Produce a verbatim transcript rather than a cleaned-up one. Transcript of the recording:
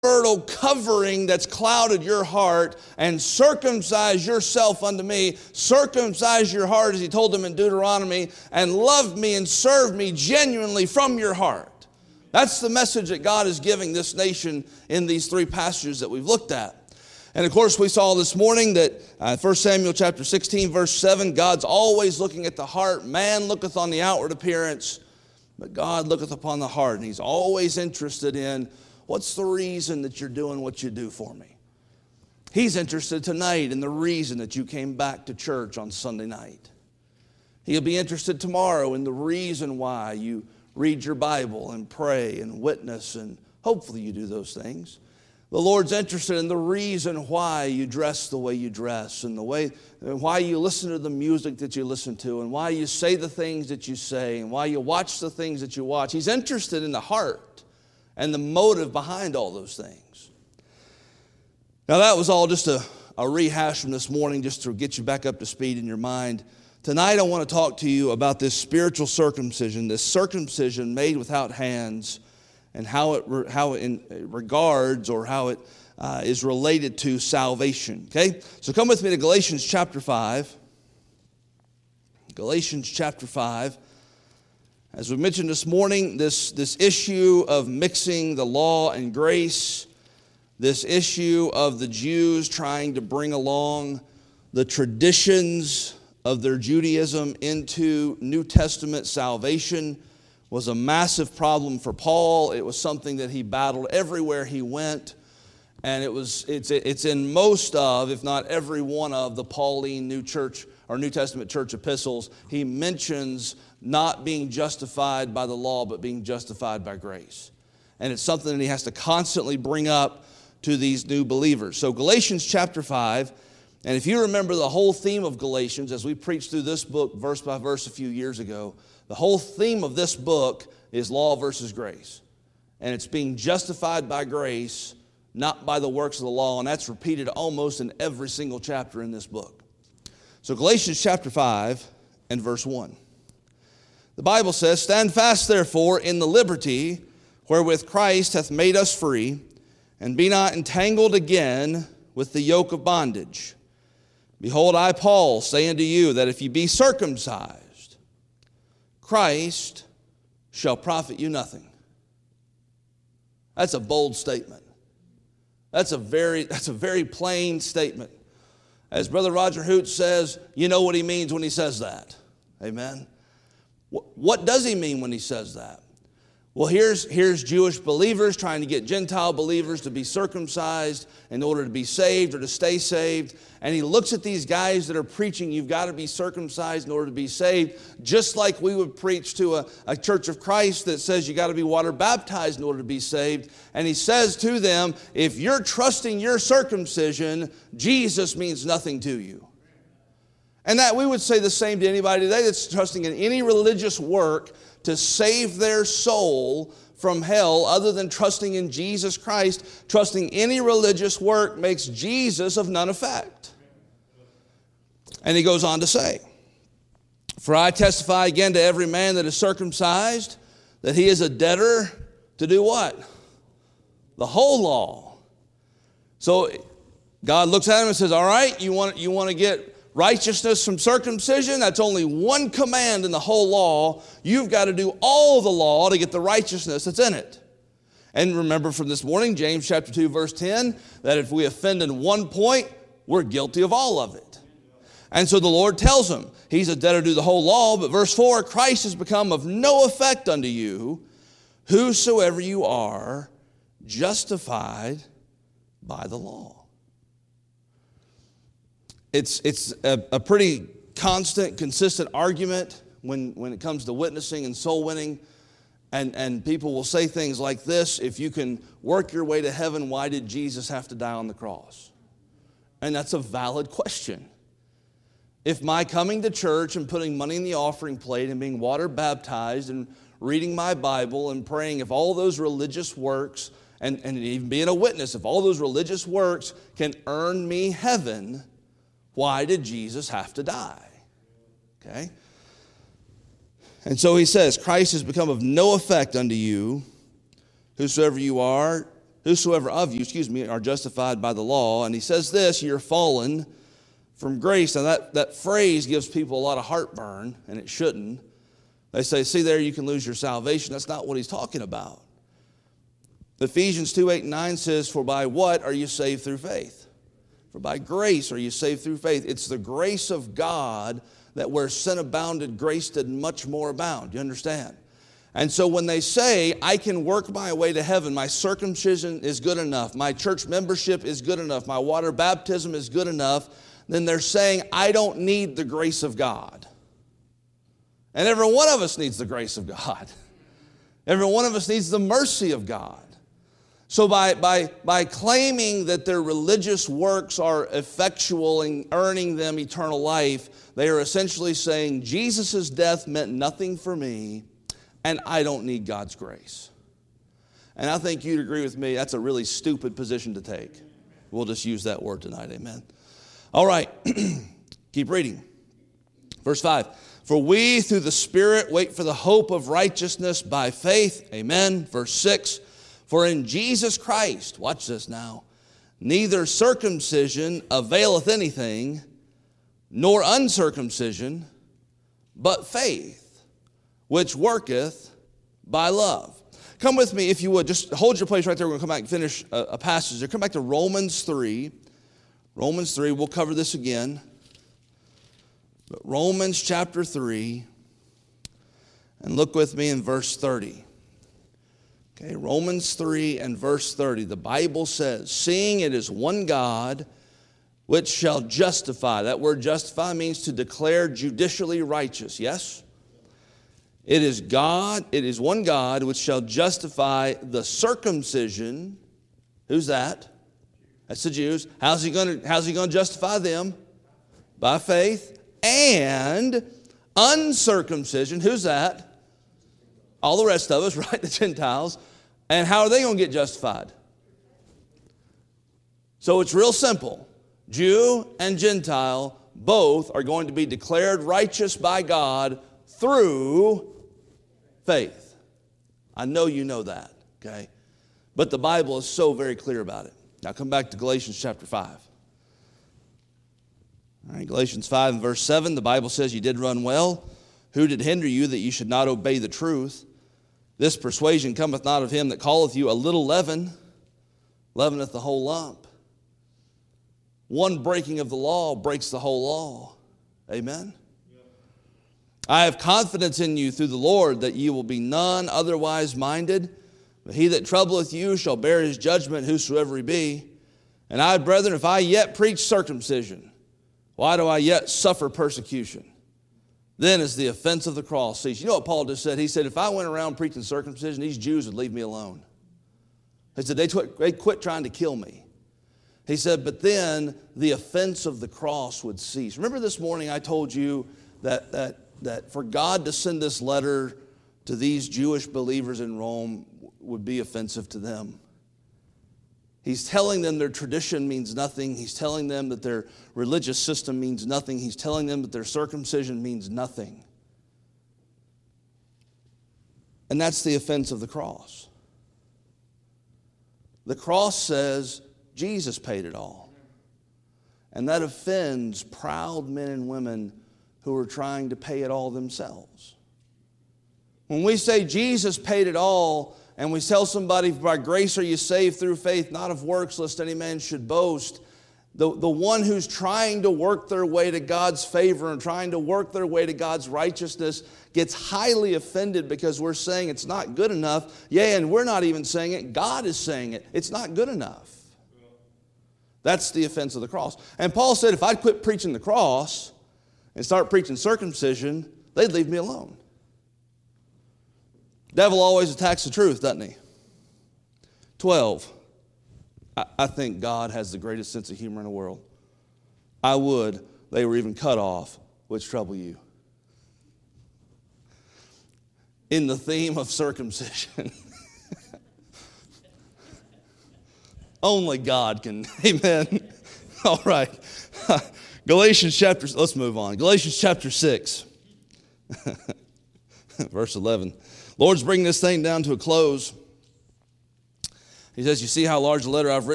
fertile covering that's clouded your heart, and circumcise yourself unto me. Circumcise your heart, as he told them in Deuteronomy, and love me and serve me genuinely from your heart. That's the message that God is giving this nation in these three passages that we've looked at. And of course, we saw this morning that uh, First Samuel chapter sixteen, verse seven, God's always looking at the heart. Man looketh on the outward appearance, but God looketh upon the heart. And he's always interested in, what's the reason that you're doing what you do for me? He's interested tonight in the reason that you came back to church on Sunday night. He'll be interested tomorrow in the reason why you read your Bible and pray and witness, and hopefully you do those things. The Lord's interested in the reason why you dress the way you dress, and the way why you listen to the music that you listen to, and why you say the things that you say, and why you watch the things that you watch. He's interested in the heart and the motive behind all those things. Now that was all just a, a rehash from this morning, just to get you back up to speed in your mind. Tonight I want to talk to you about this spiritual circumcision, this circumcision made without hands, and how it how it in regards or how it uh, is related to salvation. Okay, so come with me to Galatians chapter five. Galatians chapter five. As we mentioned this morning, this this issue of mixing the law and grace, this issue of the Jews trying to bring along the traditions of their Judaism into New Testament salvation, was a massive problem for Paul. It was something that he battled everywhere he went. And it was it's it's in most of, if not every one of, the Pauline New Church or New Testament church epistles. He mentions not being justified by the law, but being justified by grace. And it's something that he has to constantly bring up to these new believers. So Galatians chapter five, and if you remember the whole theme of Galatians, as we preached through this book verse by verse a few years ago, the whole theme of this book is law versus grace. And it's being justified by grace, not by the works of the law. And that's repeated almost in every single chapter in this book. So Galatians chapter five and verse one. The Bible says, "Stand fast therefore in the liberty wherewith Christ hath made us free, and be not entangled again with the yoke of bondage. Behold, I, Paul, say unto you that if ye be circumcised, Christ shall profit you nothing." That's a bold statement. That's a very, that's a very plain statement. As Brother Roger Hoot says, you know what he means when he says that. Amen. What does he mean when he says that? Well, here's, here's Jewish believers trying to get Gentile believers to be circumcised in order to be saved or to stay saved. And he looks at these guys that are preaching, you've got to be circumcised in order to be saved, just like we would preach to a, a church of Christ that says you got to be water baptized in order to be saved. And he says to them, if you're trusting your circumcision, Jesus means nothing to you. And that we would say the same to anybody today that's trusting in any religious work to save their soul from hell other than trusting in Jesus Christ. Trusting any religious work makes Jesus of none effect. And he goes on to say, "For I testify again to every man that is circumcised, that he is a debtor to do what? The whole law." So God looks at him and says, all right, you want, you want to get righteousness from circumcision? That's only one command in the whole law. You've got to do all the law to get the righteousness that's in it. And remember from this morning, James chapter two, verse ten, that if we offend in one point, we're guilty of all of it. And so the Lord tells him, he's a debtor to the whole law. But verse four, Christ has become of no effect unto you, whosoever you are, justified by the law. It's it's a, a pretty constant, consistent argument when, when it comes to witnessing and soul winning. And, and people will say things like this: if you can work your way to heaven, why did Jesus have to die on the cross? And that's a valid question. If my coming to church and putting money in the offering plate and being water baptized and reading my Bible and praying, if all those religious works, and, and even being a witness, if all those religious works can earn me heaven, why did Jesus have to die? Okay? And so he says, Christ has become of no effect unto you, whosoever you are, whosoever of you, excuse me, are justified by the law. And he says this, you're fallen from grace. Now that, that phrase gives people a lot of heartburn, and it shouldn't. They say, see there, you can lose your salvation. That's not what he's talking about. Ephesians two, eight, and nine says, for by what are you saved through faith? For by grace are you saved through faith. It's the grace of God that where sin abounded, grace did much more abound. You understand? And so when they say, I can work my way to heaven, my circumcision is good enough, my church membership is good enough, my water baptism is good enough, then they're saying, I don't need the grace of God. And every one of us needs the grace of God. Every one of us needs the mercy of God. So by, by, by claiming that their religious works are effectual in earning them eternal life, they are essentially saying, Jesus' death meant nothing for me, and I don't need God's grace. And I think you'd agree with me, that's a really stupid position to take. We'll just use that word tonight, amen. All right, keep reading. Verse five, for we through the Spirit wait for the hope of righteousness by faith, amen. Verse six, for in Jesus Christ, watch this now, neither circumcision availeth anything, nor uncircumcision, but faith, which worketh by love. Come with me, if you would. Just hold your place right there. We're going to come back and finish a, a passage there. Come back to Romans three. Romans three, we'll cover this again. But Romans chapter three, and look with me in verse thirty. Okay, Romans three and verse thirty. The Bible says, seeing it is one God, which shall justify. That word justify means to declare judicially righteous, yes? It is God, it is one God which shall justify the circumcision. Who's that? That's the Jews. How's he going to, how's he going to justify them? By faith. And uncircumcision. Who's that? All the rest of us, right? The Gentiles. And how are they going to get justified? So it's real simple. Jew and Gentile both are going to be declared righteous by God through faith. I know you know that, okay? But the Bible is so very clear about it. Now come back to Galatians chapter five. All right, Galatians five and verse seven, the Bible says, you did run well. Who did hinder you that you should not obey the truth? This persuasion cometh not of him that calleth you. A little leaven leaveneth the whole lump. One breaking of the law breaks the whole law. Amen? I have confidence in you through the Lord that ye will be none otherwise minded. But he that troubleth you shall bear his judgment, whosoever he be. And I, brethren, if I yet preach circumcision, why do I yet suffer persecution? Then is the offense of the cross ceased. You know what Paul just said? He said, if I went around preaching circumcision, these Jews would leave me alone. He said, they, tw- they quit trying to kill me. He said, but then the offense of the cross would cease. Remember this morning I told you that, that, that for God to send this letter to these Jewish believers in Rome would be offensive to them. He's telling them their tradition means nothing. He's telling them that their religious system means nothing. He's telling them that their circumcision means nothing. And that's the offense of the cross. The cross says Jesus paid it all. And that offends proud men and women who are trying to pay it all themselves. When we say Jesus paid it all, and we tell somebody, by grace are you saved through faith, not of works, lest any man should boast, the, the one who's trying to work their way to God's favor and trying to work their way to God's righteousness gets highly offended because we're saying it's not good enough. Yeah, and we're not even saying it. God is saying it. It's not good enough. That's the offense of the cross. And Paul said, if I'd quit preaching the cross and start preaching circumcision, they'd leave me alone. Devil always attacks the truth, doesn't he? twelve. I, I think God has the greatest sense of humor in the world. I would they were even cut off, which trouble you. In the theme of circumcision. Only God can, amen. All right. Galatians chapter, let's move on. Galatians chapter six, verse eleven. Lord's bringing this thing down to a close. He says, you see how large a letter I've written